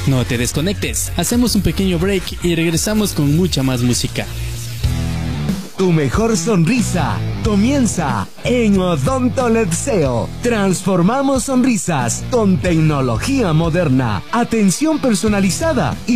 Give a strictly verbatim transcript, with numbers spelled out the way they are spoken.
No te desconectes, hacemos un pequeño break y regresamos con mucha más música. Tu mejor sonrisa comienza en Odontoletseo. Transformamos sonrisas con tecnología moderna, atención personalizada y